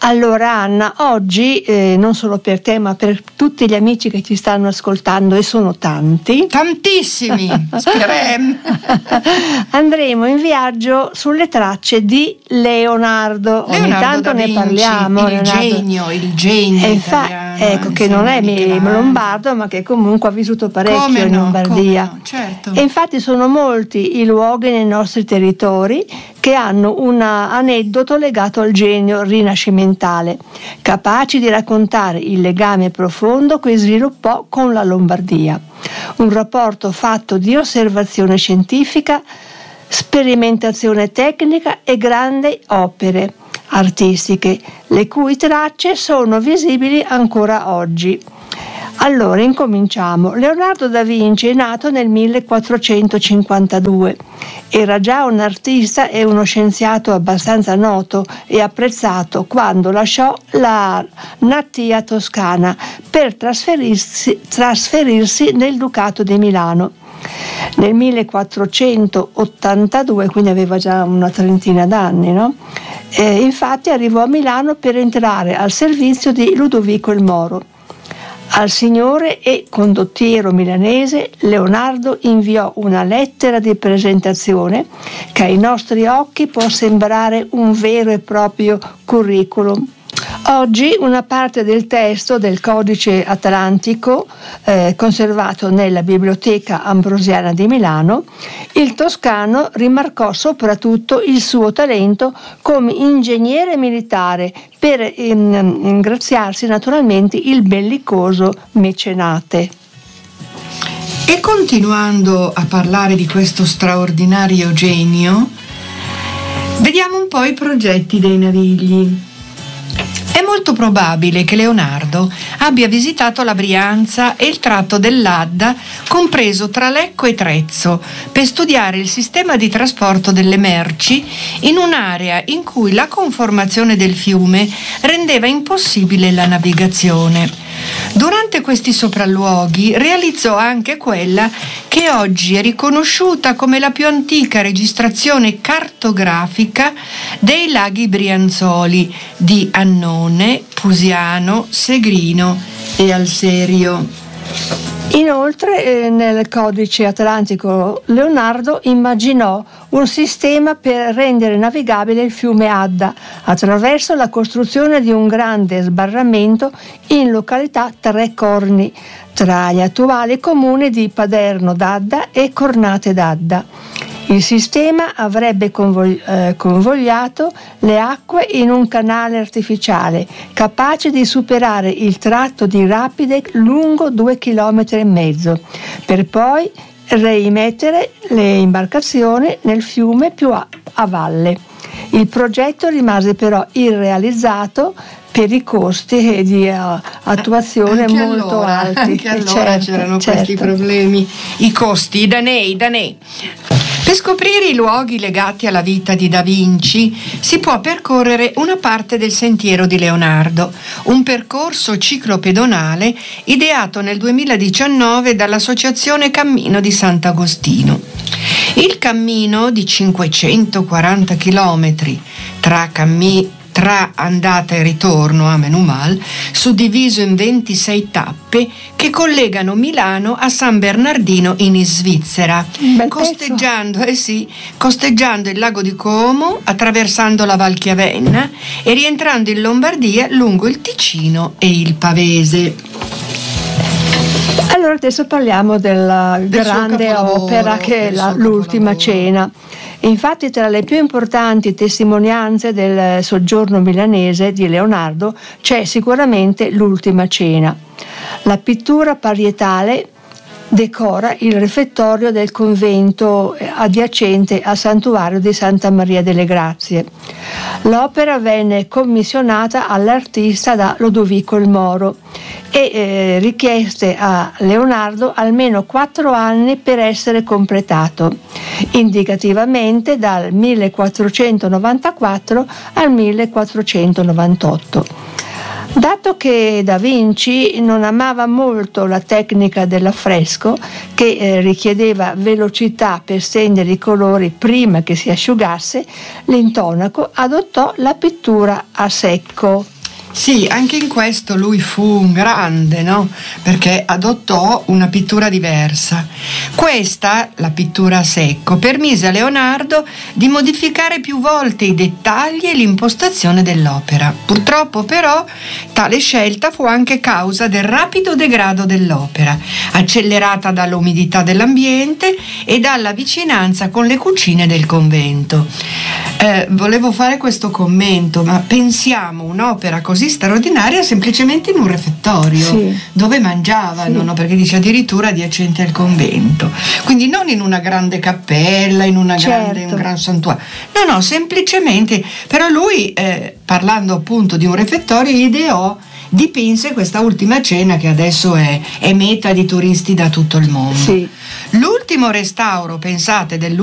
Allora Anna, oggi non solo per te ma per tutti gli amici che ci stanno ascoltando, e sono tanti, tantissimi, speriamo, andremo in viaggio sulle tracce di Leonardo. Ogni tanto da Vinci, ne parliamo. il genio italiano, ecco, che non è lombardo ma che comunque ha vissuto parecchio in Lombardia. Certo. E infatti sono molti i luoghi nei nostri territori che hanno un aneddoto legato al genio rinascimentale, capaci di raccontare il legame profondo che sviluppò con la Lombardia. Un rapporto fatto di osservazione scientifica, sperimentazione tecnica e grandi opere artistiche, le cui tracce sono visibili ancora oggi. Allora, incominciamo. Leonardo da Vinci è nato nel 1452. Era già un artista e uno scienziato abbastanza noto e apprezzato quando lasciò la natia toscana per trasferirsi nel Ducato di Milano. Nel 1482, quindi aveva già una trentina d'anni, no? Infatti arrivò a Milano per entrare al servizio di Ludovico il Moro. Al signore e condottiero milanese Leonardo inviò una lettera di presentazione che ai nostri occhi può sembrare un vero e proprio curriculum. Oggi una parte del testo del Codice Atlantico, conservato nella Biblioteca Ambrosiana di Milano, il toscano rimarcò soprattutto il suo talento come ingegnere militare per ingraziarsi naturalmente il bellicoso mecenate. E continuando a parlare di questo straordinario genio, vediamo un po' i progetti dei Navigli. È molto probabile che Leonardo abbia visitato la Brianza e il tratto dell'Adda, compreso tra Lecco e Trezzo, per studiare il sistema di trasporto delle merci in un'area in cui la conformazione del fiume rendeva impossibile la navigazione. Durante questi sopralluoghi realizzò anche quella che oggi è riconosciuta come la più antica registrazione cartografica dei laghi brianzoli di Annone, Pusiano, Segrino e Alserio. Inoltre nel Codice Atlantico Leonardo immaginò un sistema per rendere navigabile il fiume Adda attraverso la costruzione di un grande sbarramento in località Tre Corni, tra gli attuali comuni di Paderno d'Adda e Cornate d'Adda. Il sistema avrebbe convogliato le acque in un canale artificiale capace di superare il tratto di rapide lungo 2,5 km, per poi reimettere le imbarcazioni nel fiume più a valle. Il progetto rimase però irrealizzato per i costi di attuazione anche molto alti. Anche allora c'erano questi problemi, i costi, i danei. Per scoprire i luoghi legati alla vita di Da Vinci si può percorrere una parte del Sentiero di Leonardo, un percorso ciclopedonale ideato nel 2019 dall'Associazione Cammino di Sant'Agostino. Il cammino di 540 km tra andata e ritorno a Menumal, suddiviso in 26 tappe che collegano Milano a San Bernardino in Svizzera, costeggiando il lago di Como, attraversando la Val Chiavenna e rientrando in Lombardia lungo il Ticino e il Pavese. Allora adesso parliamo della grande opera che è l'Ultima Cena. Infatti tra le più importanti testimonianze del soggiorno milanese di Leonardo c'è sicuramente l'Ultima Cena. La pittura parietale decora il refettorio del convento adiacente al santuario di Santa Maria delle Grazie. L'opera venne commissionata all'artista da Lodovico il Moro e richieste a Leonardo almeno 4 anni per essere completato, indicativamente dal 1494 al 1498. Dato che Da Vinci non amava molto la tecnica dell'affresco, che richiedeva velocità per stendere i colori prima che si asciugasse, l'intonaco adottò la pittura a secco. Sì, anche in questo lui fu un grande, no? Perché adottò una pittura diversa. Questa, la pittura a secco, permise a Leonardo di modificare più volte i dettagli e l'impostazione dell'opera. Purtroppo però tale scelta fu anche causa del rapido degrado dell'opera, accelerata dall'umidità dell'ambiente e dalla vicinanza con le cucine del convento. Volevo fare questo commento, ma pensiamo un'opera così straordinaria semplicemente in un refettorio, sì, dove mangiavano, sì, no? Perché dice addirittura adiacente al convento, quindi non in una grande cappella, in una grande, un gran santuario, no, semplicemente. Però lui, parlando appunto di un refettorio, dipinse questa Ultima Cena che adesso è meta di turisti da tutto il mondo. sì. L'ultimo restauro, pensate,